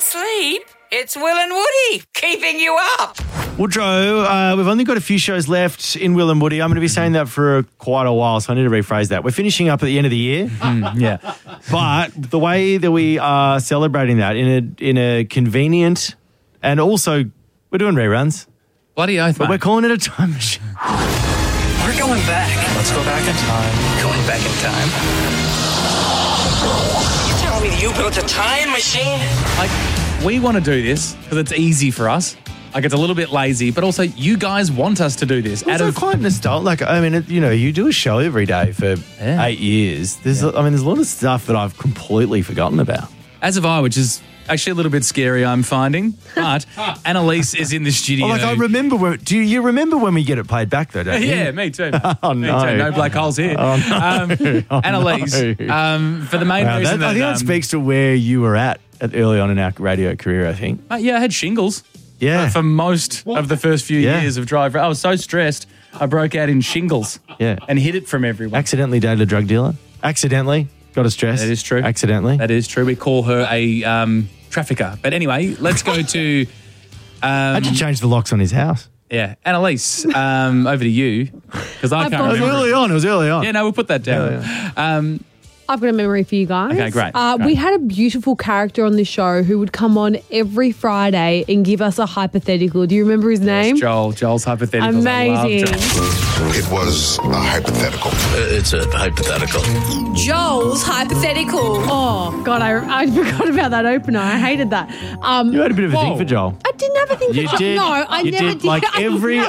asleep? It's Will and Woody keeping you up. Well, Joe, we've only got a few shows left in Will and Woody. I'm going to be saying that for quite a while, so I need to rephrase that. We're finishing up at the end of the year. Yeah. But the way that we are celebrating that in a convenient and also we're doing reruns. Bloody oath, But mate. we're calling it a time machine. We're going back. Let's go back in time. Going back in time. You telling me you built a time machine? Like, we want to do this because it's easy for us. Like, it's a little bit lazy, but also you guys want us to do this. It's quite nostalgic. Like, I mean, you do a show every day for 8 years. There's a lot of stuff that I've completely forgotten about. As have I, which is actually a little bit scary, I'm finding. But Annalise is in the studio. I remember. Do you remember when we get it played back, though, don't you? Yeah, me too. Oh, Me no. too. No black holes here. Annalise, for the main reason I think that speaks to where you were at early on in our radio career, I think. Yeah, I had shingles. Yeah. For most of the first few years of drive. I was so stressed, I broke out in shingles. Yeah. And hid it from everyone. Accidentally dated a drug dealer. Accidentally got a stress. That is true. Accidentally. That is true. We call her a trafficker. But anyway, let's go to... How'd you change the locks on his house? Yeah. Annalise, over to you. Because I can't It was remember. early on. Yeah, no, we'll put that down. I've got a memory for you guys. Okay, great. We had a beautiful character on this show who would come on every Friday and give us a hypothetical. Do you remember his name? Joel's hypotheticals. Amazing. I love Joel. It was a hypothetical. It's a hypothetical. Joel's hypothetical. Oh, God, I forgot about that opener. I hated that. You had a bit of a thing for Joel. I didn't have a thing for You Joel. did. No, I You never did. Like I every never